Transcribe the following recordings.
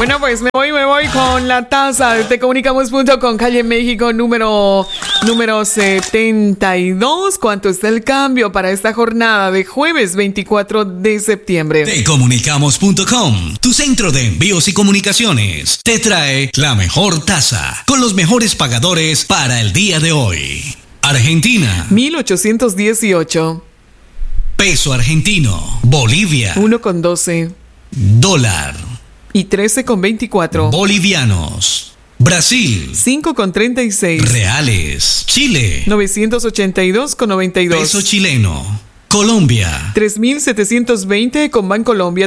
Bueno, pues me voy con la taza de Tecomunicamos.com, calle México, número 72. ¿Cuánto está el cambio para esta jornada de jueves 24 de septiembre? Tecomunicamos.com, tu centro de envíos y comunicaciones, te trae la mejor tasa con los mejores pagadores para el día de hoy. Argentina, 1818. Peso argentino. Bolivia, 1,12. Dólar Y 13,24. Bolivianos. Brasil, 5,36. Reales. Chile, 982,92. peso chileno. Colombia, 3.720 con Bancolombia,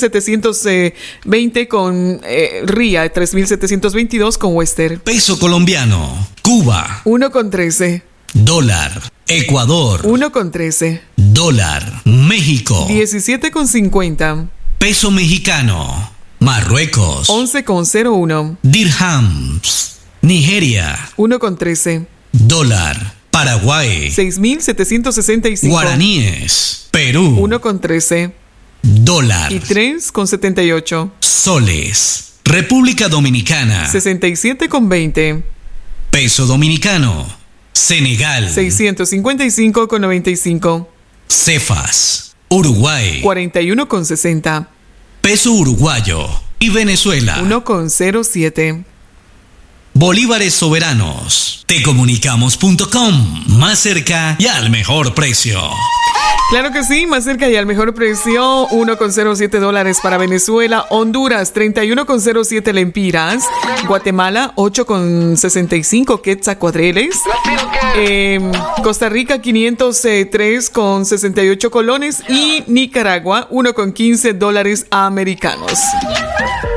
3.720 con RIA, 3.722 con Western. peso colombiano. Cuba, 1,13. dólar. Ecuador, 1,13. dólar. México, 17,50. peso mexicano. Marruecos, 11,01. dirhams. Nigeria, 1,13. dólar. Paraguay, 6.765. guaraníes. Perú, 1,13. dólar. Y 3,78. Soles. República Dominicana, 67,20. peso dominicano. Senegal, 655,95. cefas. Uruguay, 41,60. peso uruguayo. Y Venezuela, 1,07. bolívares soberanos. Tecomunicamos.com, más cerca y al mejor precio. Claro que sí, más cerca y al mejor precio, 1,07 dólares para Venezuela. Honduras, 31,07 lempiras. Guatemala, 8,65 quetzalcoatles. Costa Rica, 503,68 colones. Y Nicaragua, 1,15 dólares americanos.